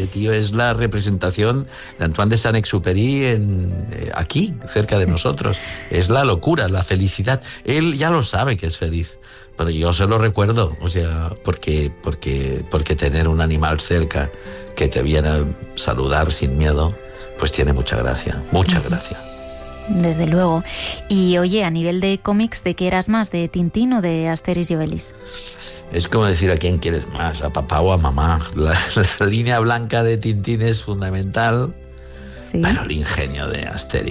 Este tío es la representación de Antoine de Saint-Exupéry aquí, cerca de nosotros. Es la locura, la felicidad. Él ya lo sabe que es feliz, pero yo se lo recuerdo, o sea, porque tener un animal cerca que te viene a saludar sin miedo, pues tiene mucha gracia, mucha gracia. Desde luego. Y oye, a nivel de cómics, ¿de qué eras más? ¿De Tintín o de Asterix y Obelix? Es como decir a quién quieres más, a papá o a mamá. La línea blanca de Tintín es fundamental, sí, pero el ingenio que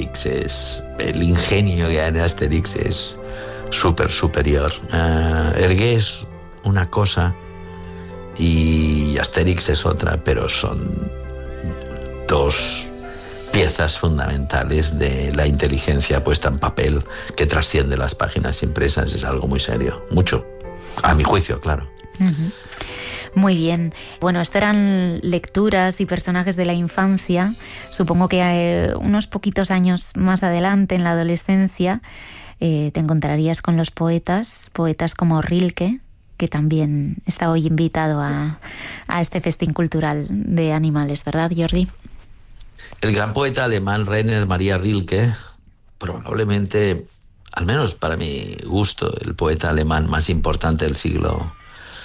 hay en Asterix es súper superior. Hergé es una cosa y Asterix es otra, pero son dos piezas fundamentales de la inteligencia puesta en papel que trasciende las páginas impresas. Es algo muy serio, mucho, a mi juicio, claro. Uh-huh. Muy bien. Bueno, esto eran lecturas y personajes de la infancia. Supongo que unos poquitos años más adelante, en la adolescencia, te encontrarías con los poetas como Rilke, que también está hoy invitado a este festín cultural de animales, ¿verdad, Jordi? El gran poeta alemán Rainer Maria Rilke, probablemente, al menos para mi gusto, el poeta alemán más importante del siglo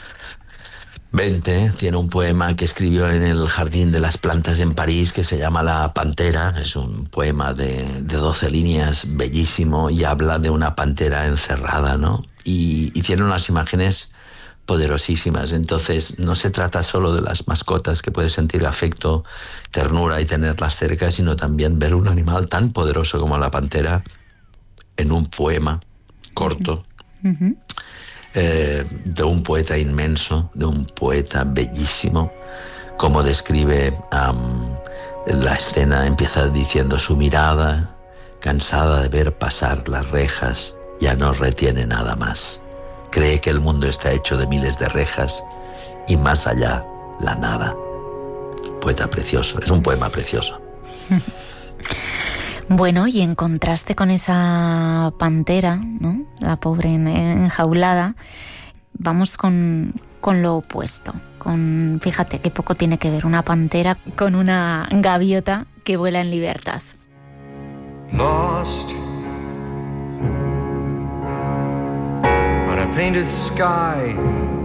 XX, tiene un poema que escribió en el Jardín de las Plantas en París que se llama La Pantera. Es un poema de 12 líneas, bellísimo, y habla de una pantera encerrada, ¿no? Y tiene unas imágenes poderosísimas. Entonces no se trata solo de las mascotas, que puedes sentir afecto, ternura y tenerlas cerca, sino también ver un animal tan poderoso como la pantera en un poema corto, uh-huh, de un poeta inmenso, de un poeta bellísimo, como describe la escena. Empieza diciendo: su mirada, cansada de ver pasar las rejas, ya no retiene nada más. Cree que el mundo está hecho de miles de rejas y más allá la nada. Poeta precioso, es un poema precioso. Bueno, y en contraste con esa pantera, ¿no?, la pobre enjaulada, vamos con lo opuesto. Fíjate qué poco tiene que ver una pantera con una gaviota que vuela en libertad. Lost on a painted sky,